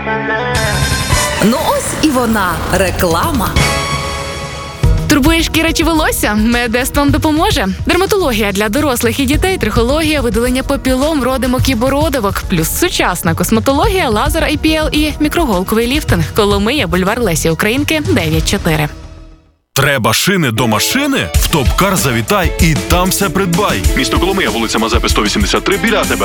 Ну ось і вона, реклама. Турбує шкіра чи волосся? Медестон допоможе. Дерматологія для дорослих і дітей, трихологія, видалення папілом, родимок і бородавок. Плюс сучасна косметологія, лазер IPL і мікроголковий ліфтинг. Коломия, бульвар Лесі Українки, 9-4. Треба шини до машини? В Топ Кар завітай і там все придбай. Місто Коломия, вулиця Мазепи, 183, біля тебе.